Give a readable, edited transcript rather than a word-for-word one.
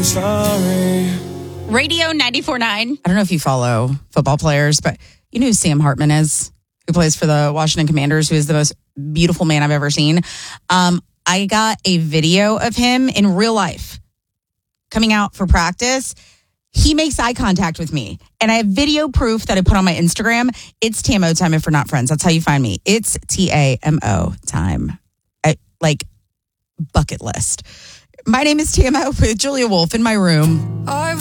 Sorry. Radio 94.9. I don't know if you follow football players, but you know who Sam Hartman is, who plays for the Washington Commanders, who is the most beautiful man I've ever seen. I got a video of him in real life coming out for practice. He makes eye contact with me, and I have video proof that I put on my Instagram. It's TMO time if we're not friends. That's how you find me. It's TAMO time. Like bucket list. My name is TMO with Julia Wolf in my room.